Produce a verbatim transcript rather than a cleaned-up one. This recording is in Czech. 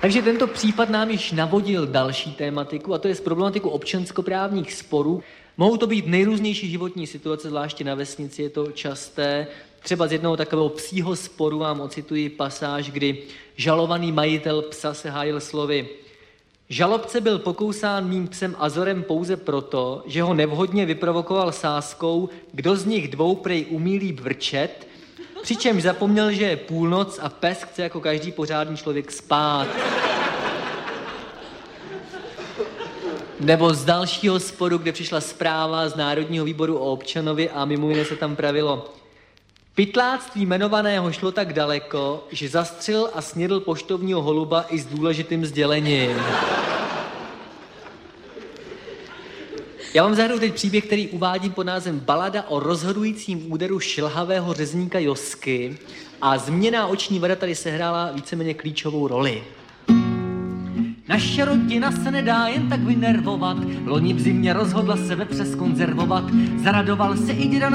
Takže tento případ nám již navodil další tématiku, a to je z problematiku občanskoprávních sporů. Mohou to být nejrůznější životní situace, zvláště na vesnici je to časté. Třeba z jednoho takového psího sporu vám ocituji pasáž, kdy žalovaný majitel psa se hájil slovy: žalobce byl pokousán mým psem Azorem pouze proto, že ho nevhodně vyprovokoval sázkou, kdo z nich dvou prej umí líp vrčet, přičemž zapomněl, že je půlnoc a pes chce jako každý pořádný člověk spát. Nebo z dalšího sporu, kde přišla zpráva z Národního výboru o občanovi a mimo jiné se tam pravilo: pytláctví jmenovaného šlo tak daleko, že zastřelil a snědl poštovního holuba i s důležitým sdělením. Já vám zahraju teď příběh, který uvádím pod názvem Balada o rozhodujícím úderu šilhavého řezníka Josky, a změněná oční vada tady sehrála víceméně klíčovou roli. Naše rodina se nedá jen tak vynervovat, loni v zimě rozhodla se vepře zkonzervovat, zaradoval se i děda